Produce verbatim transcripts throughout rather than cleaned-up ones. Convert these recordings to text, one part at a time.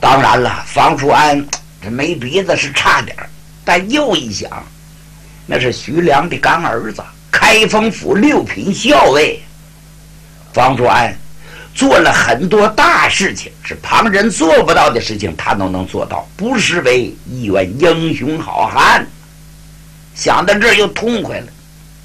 当然了，房叔安这没鼻子是差点，但又一想，那是徐良的干儿子，开封府六品校尉。房叔安做了很多大事情，是旁人做不到的事情，他都能做到，不失为一员英雄好汉。想到这儿又痛快了。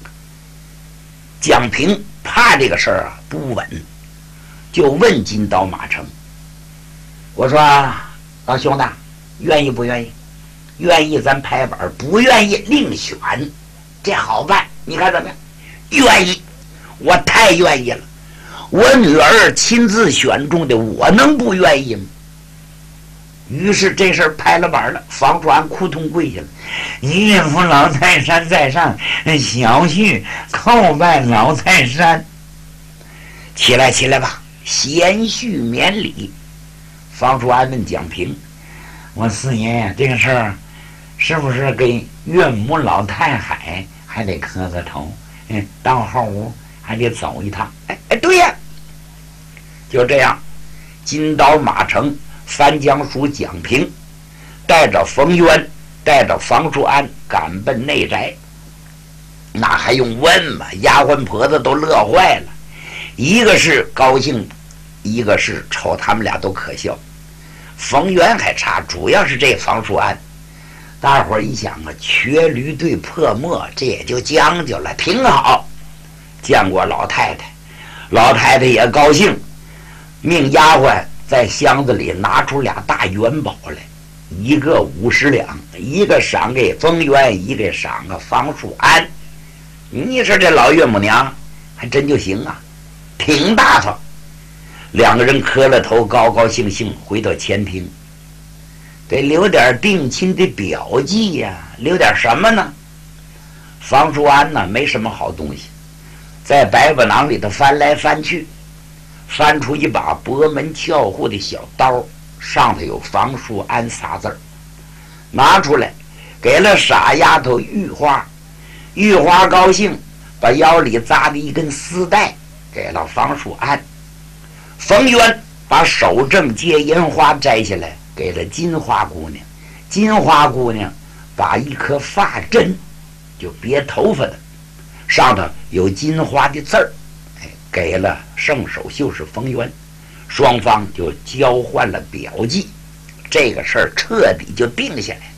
蒋平怕这个事儿啊不稳，就问金刀马成：“我说老兄弟，愿意不愿意？愿意咱拍板，不愿意另选，这好办。你看怎么样？”“愿意，我太愿意了。我女儿亲自选中的，我能不愿意吗？”于是这事儿拍了板了，房叔安扑通跪下了：“岳父老泰山在上，小婿叩拜老泰山。”“起来起来吧，贤婿免礼。”房叔安问蒋平：“我四爷呀，这个事儿是不是给岳母老太海还得磕个头？嗯，到后屋还得走一趟。”“哎哎，对呀。”就这样，金刀马成、翻江署蒋平带着冯渊、带着房叔安赶奔内宅。那还用问吗？丫鬟婆子都乐坏了，一个是高兴，一个是瞅他们俩都可笑。冯渊还差，主要是这房叔安。大伙儿一想啊，瘸驴对破磨，这也就将就了，挺好。见过老太太，老太太也高兴，命丫鬟在箱子里拿出俩大元宝来，一个五十两，一个赏给冯渊，一个赏个房叔安。你说这老岳母娘还真就行啊，挺大方。两个人磕了头，高高兴兴回到前厅，得留点定亲的表记呀、啊，留点什么呢？房叔安呢，没什么好东西，在百宝囊里头翻来翻去，翻出一把博门撬户的小刀，上头有房叔安仨字儿，拿出来给了傻丫头玉花。玉花高兴，把腰里扎的一根丝带给了房叔安。冯渊把手正接银花摘下来给了金花姑娘，金花姑娘把一颗发针，就别头发的，上头有金花的字儿，哎，给了圣手秀士冯渊。双方就交换了表记，这个事儿彻底就定下来。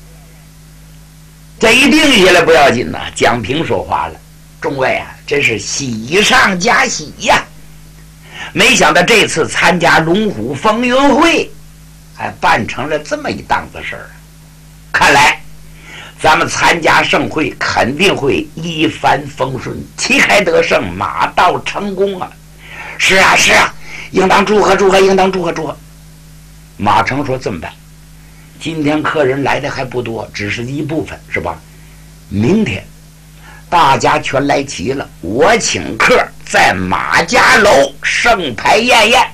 这一定下来不要紧呐、啊，蒋平说话了：“众位啊，这是喜上加喜呀！没想到这次参加龙虎风云会，还办成了这么一档子事儿。看来咱们参加盛会肯定会一帆风顺，旗开得胜，马到成功啊！”“是啊，是啊，应当祝贺祝贺，应当祝贺祝贺。”马成说：“这么办，今天客人来的还不多，只是一部分，是吧？明天大家全来齐了，我请客在马家楼盛牌宴宴。”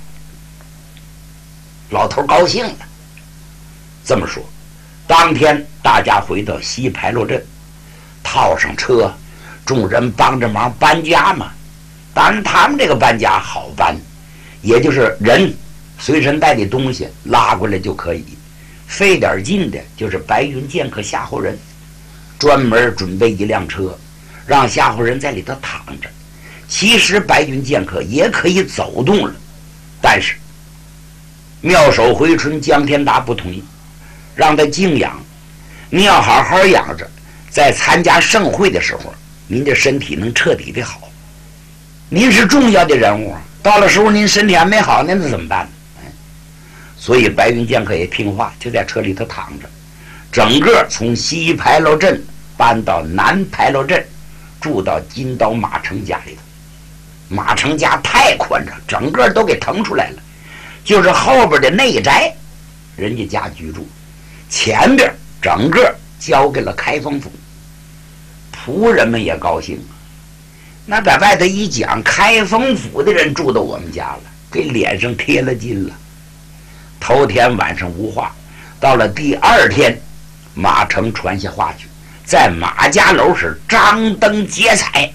老头高兴了。这么说，当天大家回到西牌楼镇，套上车，众人帮着忙搬家嘛。当然他们这个搬家好搬，也就是人随身带的东西拉过来就可以。费点劲的就是白云剑客夏侯人，专门准备一辆车，让夏侯人在里头躺着。其实白云剑客也可以走动了，但是妙手回春江天达不同意，让他静养。你要好好养着，在参加盛会的时候，您的身体能彻底的好。您是重要的人物，到了时候您身体还没好，那怎么办呢？所以白云剑客也听话，就在车里头躺着。整个从西牌楼镇搬到南牌楼镇，住到金刀马成家里头。马成家太宽敞，整个都给腾出来了，就是后边的内宅人家家居住，前边整个交给了开封府。仆人们也高兴，那在外头一讲，开封府的人住到我们家了，给脸上贴了金了。头天晚上无话，到了第二天，马成传下话去，在马家楼是张灯结彩。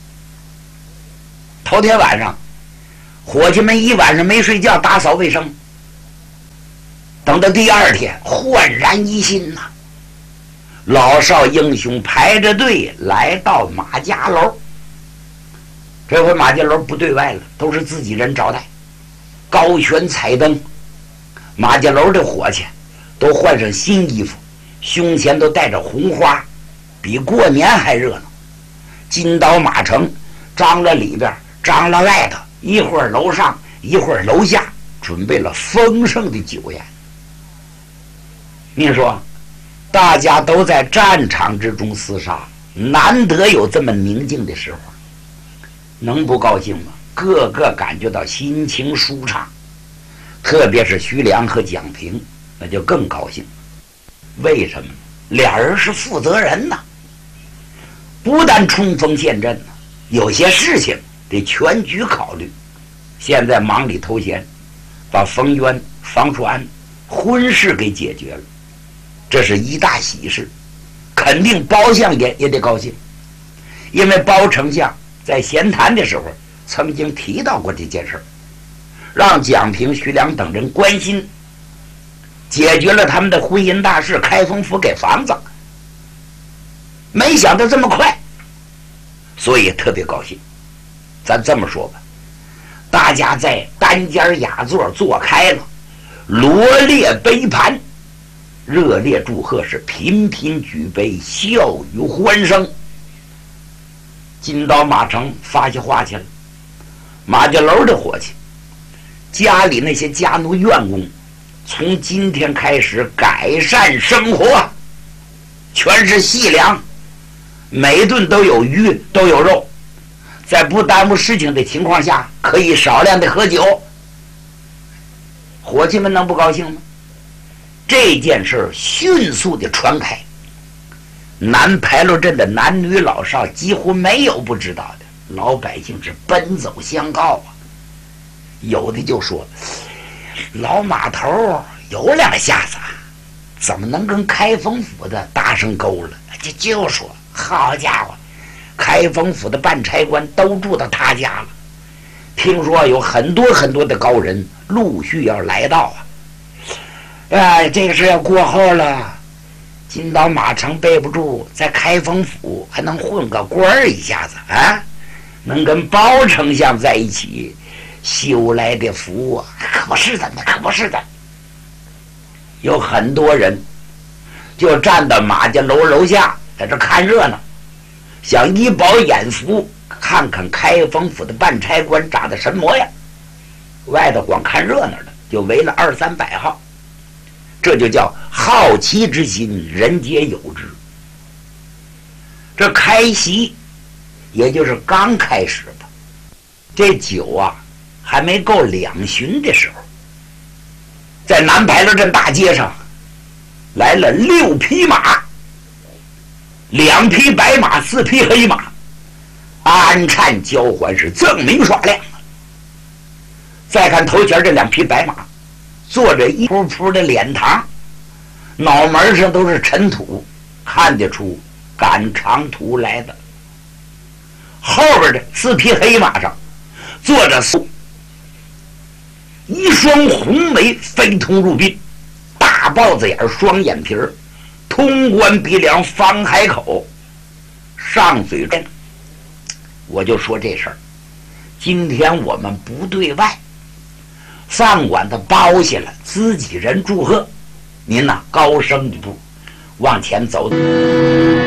头天晚上，伙计们一晚上没睡觉，打扫卫生。 等到第二天，焕然一新呐、啊！老少英雄排着队来到马家楼。这回马家楼不对外了，都是自己人招待，高悬彩灯，马家楼的伙计都换上新衣服，胸前都带着红花，比过年还热闹。金刀马城张了里边，张了外头，一会儿楼上，一会儿楼下，准备了丰盛的酒宴。你说，大家都在战场之中厮杀，难得有这么宁静的时候，能不高兴吗？个个感觉到心情舒畅，特别是徐良和蒋平，那就更高兴。为什么呢？俩人是负责人呐，不但冲锋陷阵呢，有些事情得全局考虑。现在忙里偷闲，把冯渊、房叔安婚事给解决了，这是一大喜事，肯定包相爷也得高兴，因为包丞相在闲谈的时候曾经提到过这件事，让蒋平、徐良等人关心，解决了他们的婚姻大事，开封府给房子，没想到这么快，所以特别高兴。咱这么说吧，大家在单间雅座坐开了，罗列杯盘，热烈祝贺，是频频举杯，笑语欢声。金刀马城发下话去了，马家楼的伙计，家里那些家奴院工，从今天开始改善生活，全是细粮，每顿都有鱼，都有肉，在不耽误事情的情况下，可以少量的喝酒。伙计们能不高兴吗？这件事迅速的传开，南牌楼镇的男女老少几乎没有不知道的，老百姓是奔走相告啊。有的就说，老马头有两下子，怎么能跟开封府的搭上钩了？就就说，好家伙，开封府的办差官都住到他家了，听说有很多很多的高人陆续要来到啊。哎，这个事要过后了，金刀马城背不住，在开封府还能混个官儿一下子啊，能跟包丞相在一起修来的福啊，可不是的，那可不是的。有很多人就站到马家楼楼下，在这看热闹，想以饱眼福，看看开封府的办差官长得什么模样。外头光看热闹的就围了二三百号，这就叫好奇之心，人皆有之。这开席也就是刚开始吧，这酒啊还没够两巡的时候，在南牌楼镇大街上来了六匹马，两匹白马，四匹黑马，鞍颤交环，是锃明耍亮。再看头前这两匹白马，坐着一扑扑的脸膛，脑门上都是尘土，看得出赶长途来的。后边的四匹黑马上坐着一双红眉飞通入鬓，大豹子眼，双眼皮儿，通关鼻梁，方海口，上嘴针。我就说这事儿，今天我们不对外，饭馆的包下了，自己人祝贺，您呐高升一步，往前走。